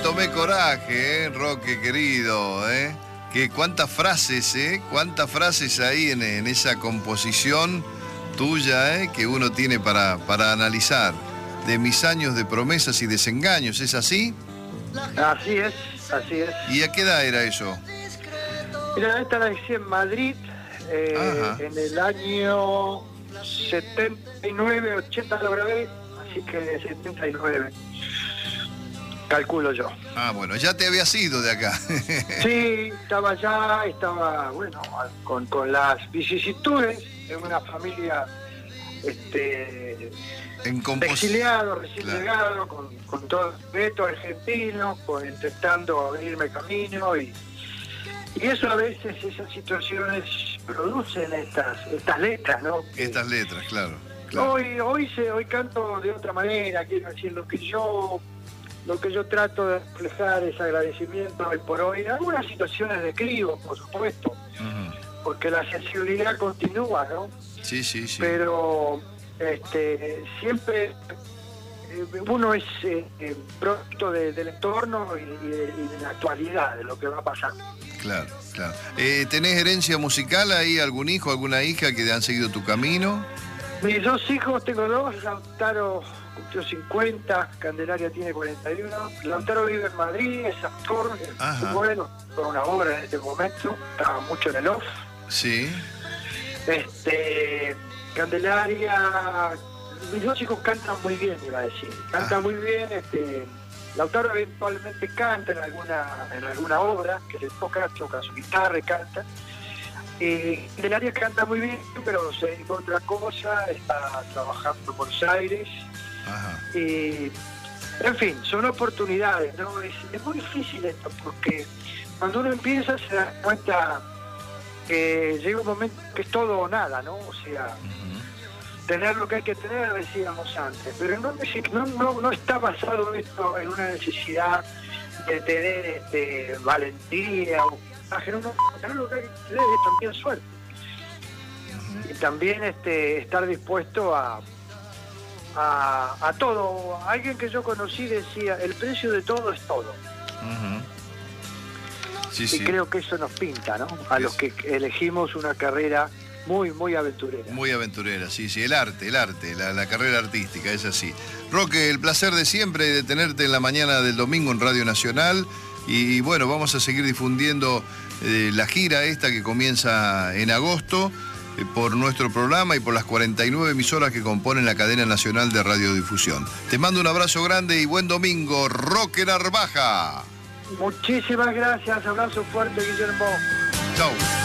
tomé coraje, Roque querido, Que cuántas frases, cuántas frases hay en esa composición tuya, que uno tiene para analizar. De mis años de promesas y desengaños, ¿es así? Así es, así es. ¿Y a qué edad era eso? Mira, esta la hice en Madrid, en el año 79, 80 lo grabé, así que 79. Calculo yo. Ah, bueno, ya te habías ido de acá. Sí, estaba, bueno, con las vicisitudes de una familia exiliado, recién llegado, con todo el reto argentino, intentando abrirme camino y eso a veces, esas situaciones producen estas letras, ¿no? Estas letras, claro. Hoy canto de otra manera, quiero decir, lo que yo trato de reflejar es agradecimiento hoy por hoy. En algunas situaciones describo, por supuesto, porque la sensibilidad continúa, ¿no? Sí. Pero siempre uno es producto del entorno y de la actualidad, de lo que va pasando. Claro. ¿Tenés herencia musical ahí? ¿Algún hijo, alguna hija que han seguido tu camino? Mis dos hijos, tengo dos, Lautaro cumplió 50, Candelaria tiene 41. Lautaro vive en Madrid, es actor, es bueno, con una obra en este momento, estaba mucho en el off. Sí. Candelaria, mis dos hijos cantan muy bien, iba a decir. Cantan muy bien, Lautaro eventualmente canta en alguna obra, que le toca su guitarra y canta. Candelaria canta muy bien, pero se dedicó a otra cosa, está trabajando en Buenos Aires. En fin, son oportunidades, ¿no? Es muy difícil esto, porque cuando uno empieza se da cuenta que llega un momento que es todo o nada, ¿no? O sea, tener lo que hay que tener, decíamos antes, pero no está basado esto en una necesidad de tener valentía o no, tener lo que hay que tener es también suerte. Y también estar dispuesto a todo. Alguien que yo conocí decía, el precio de todo es todo. Y creo que eso nos pinta, ¿no? A los que elegimos una carrera muy, muy aventurera. Muy aventurera, sí. El arte, la carrera artística, es así. Roque, el placer de siempre de tenerte en la mañana del domingo en Radio Nacional. Y bueno, vamos a seguir difundiendo la gira esta que comienza en agosto por nuestro programa y por las 49 emisoras que componen la cadena nacional de radiodifusión. Te mando un abrazo grande y buen domingo, Roque Narvaja. Muchísimas gracias, abrazo fuerte, Guillermo. Chau.